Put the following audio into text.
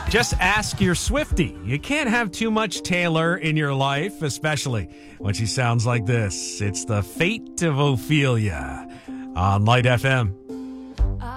Just ask your Swiftie. You can't have too much Taylor in your life, especially when she sounds like this. It's the Fate of Ophelia on Light FM.